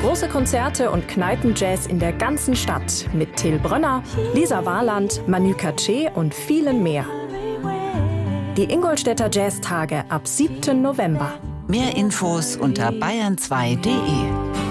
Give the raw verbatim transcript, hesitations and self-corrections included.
Große Konzerte und Kneipenjazz in der ganzen Stadt mit Till Brönner, Lisa Warland, Manu Katché und vielen mehr. Die Ingolstädter Jazztage ab siebten November. Mehr Infos unter bayern zwei punkt de.